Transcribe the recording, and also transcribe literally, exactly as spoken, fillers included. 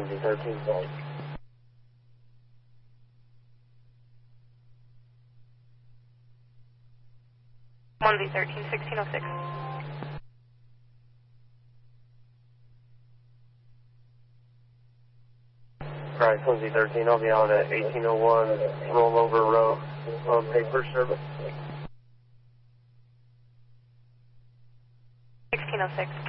Swansea thirteen. Swansea thirteen, sixteen oh six. Alright, Swansea thirteen, I'll be on at eighteen oh one Rollover Road on paper service. sixteen oh six.